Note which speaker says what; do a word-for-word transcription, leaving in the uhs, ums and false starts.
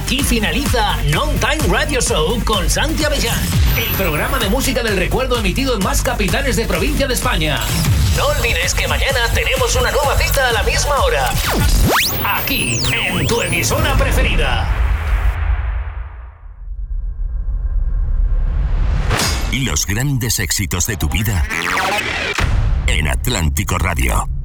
Speaker 1: Aquí finaliza Non Time Radio Show con Santi Avellán, el programa de música del recuerdo emitido en más capitales de provincia de España. No olvides que mañana tenemos una nueva cita a la misma hora. Aquí, en tu emisora preferida.
Speaker 2: Los grandes éxitos de tu vida en Atlántico Radio.